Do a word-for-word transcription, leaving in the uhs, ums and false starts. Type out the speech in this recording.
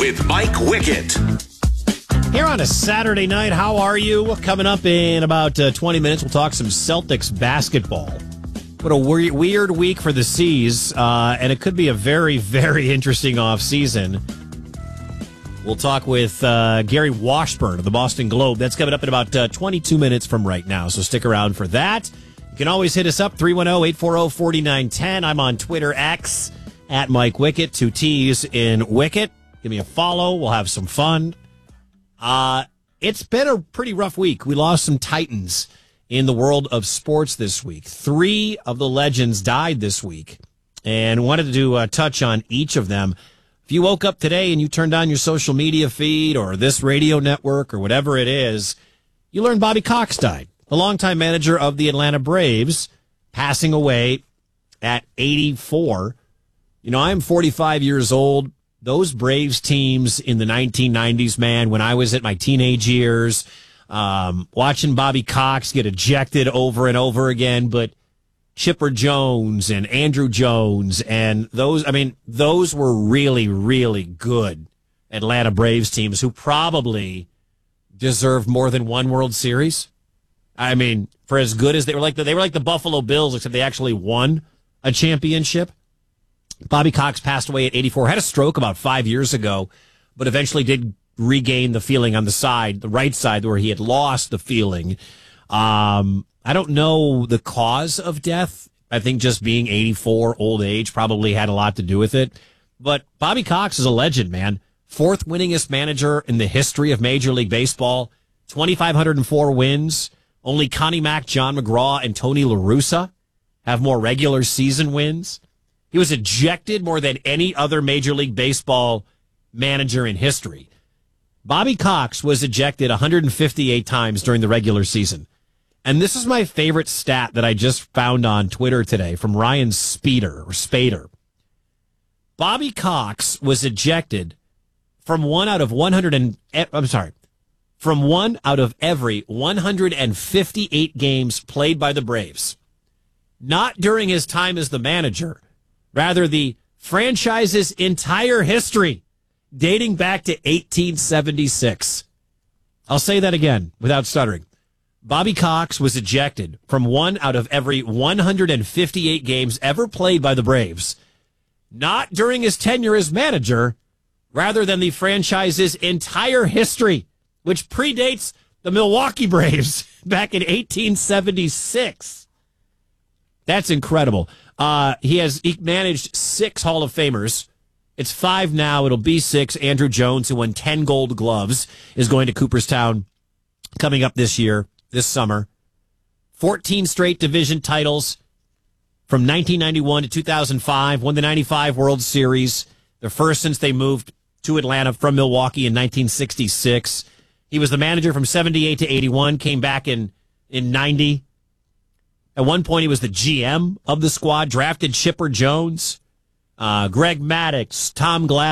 with Mike Wickett. Here on a Saturday night, how are you? Coming up in about uh, twenty minutes, we'll talk some Celtics basketball. What a we- weird week for the C's, uh, and it could be a very, very interesting offseason. We'll talk with uh, Gary Washburn of the Boston Globe. That's coming up in about uh, twenty-two minutes from right now, so stick around for that. You can always hit us up, three one zero, eight four zero, four nine one zero. I'm on Twitter, X, at Mike Wickett, two T's in Wickett. Give me a follow. We'll have some fun. Uh, it's been a pretty rough week. We lost some titans in the world of sports this week. Three of the legends died this week, and wanted to uh, touch on each of them. If you woke up today and you turned on your social media feed or this radio network or whatever it is, you learned Bobby Cox died, the longtime manager of the Atlanta Braves, passing away at eighty-four. You know, I'm forty-five years old. Those Braves teams in the nineteen nineties, man, when I was at my teenage years, um, watching Bobby Cox get ejected over and over again, but Chipper Jones and Andrew Jones and those, I mean, those were really, really good Atlanta Braves teams who probably deserved more than one World Series. I mean, for as good as they were, like the, they were like the Buffalo Bills, except they actually won a championship. Bobby Cox passed away at eighty-four, had a stroke about five years ago, but eventually did regain the feeling on the side, the right side, where he had lost the feeling. Um, I don't know the cause of death. I think just being eighty-four, old age, probably had a lot to do with it. But Bobby Cox is a legend, man. Fourth winningest manager in the history of Major League Baseball. two thousand five hundred four wins. Only Connie Mack, John McGraw, and Tony La Russa have more regular season wins. He was ejected more than any other Major League Baseball manager in history. Bobby Cox was ejected one hundred fifty-eight times during the regular season. And this is my favorite stat that I just found on Twitter today from Ryan Speeder or Spader. Bobby Cox was ejected from one out of one hundred and I'm sorry, from one out of every one hundred fifty-eight games played by the Braves. Not during his time as the manager, rather the franchise's entire history, dating back to eighteen seventy-six. I'll say that again without stuttering. Bobby Cox was ejected from one out of every one hundred fifty-eight games ever played by the Braves, not during his tenure as manager, rather than the franchise's entire history, which predates the Milwaukee Braves back in eighteen seventy-six. That's incredible. Uh, he has he managed six Hall of Famers. It's five now. It'll be six. Andrew Jones, who won ten Gold Gloves, is going to Cooperstown coming up this year, this summer. fourteen straight division titles from nineteen ninety-one to two thousand five. Won the ninety-five World Series, the first since they moved to Atlanta from Milwaukee in nineteen sixty-six. He was the manager from seventy-eight to eighty-one, came back in, in ninety. At one point, he was the G M of the squad, drafted Chipper Jones, uh, Greg Maddux, Tom Glass.